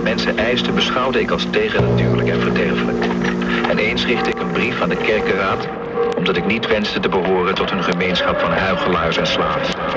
mensen eisten beschouwde ik als tegennatuurlijk en verderfelijk. En eens richtte ik een brief aan de kerkenraad, omdat ik niet wenste te behoren tot een gemeenschap van huichelaars en slaven.